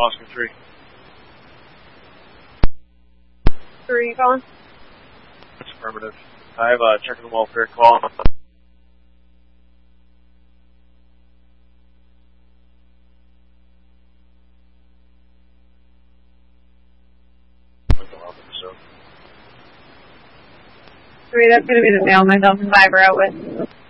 Oscar 3. 3, you calling? That's affirmative. I have a check on the welfare call. Three, that's going to be the male 9005 we're out with.